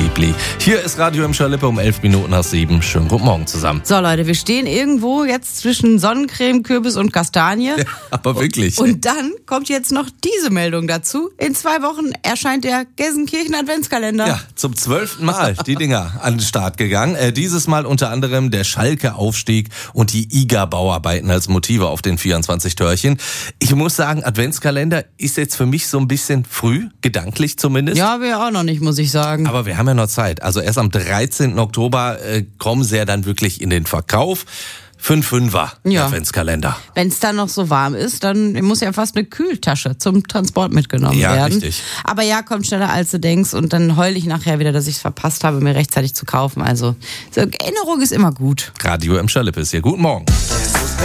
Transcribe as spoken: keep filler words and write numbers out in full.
Debli. Hier ist Radio Emscher Lippe um elf Minuten nach sieben. Schönen guten Morgen zusammen. So Leute, wir stehen irgendwo jetzt zwischen Sonnencreme, Kürbis und Kastanie. Ja, aber wirklich. Und dann kommt jetzt noch diese Meldung dazu. In zwei Wochen erscheint der Gelsenkirchen Adventskalender. Ja, zum zwölften Mal die Dinger an den Start gegangen. Äh, dieses Mal unter anderem der Schalke-Aufstieg und die I G A-Bauarbeiten als Motive auf den vierundzwanzig Törchen. Ich muss sagen, Adventskalender ist jetzt für mich so ein bisschen früh, gedanklich zumindest. Ja, wir auch noch nicht, muss ich sagen. Aber wir haben ja noch Zeit. Also erst am dreizehnten Oktober äh, kommen sie ja dann wirklich in den Verkauf. Fünf Fünfer Ja. Adventskalender. Wenn es dann noch so warm ist, dann muss ja fast eine Kühltasche zum Transport mitgenommen Ja, werden. richtig. Aber ja, kommt schneller als du denkst und dann heule ich nachher wieder, dass ich es verpasst habe, mir rechtzeitig zu kaufen. Also so, Erinnerung ist immer gut. Radio Emscher Lippe ist hier. Guten Morgen.